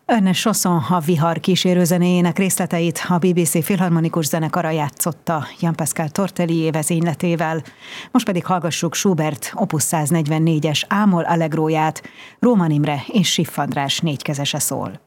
Ernest Chausson a Vihar kísérőzenéjének részleteit a BBC Filharmonikus Zenekara játszotta Jean-Pascal Tortelier vezényletével. Most pedig hallgassuk Schubert Opus 144-es Ámol Allegróját, Róman Imre és Siff András négykezese szól.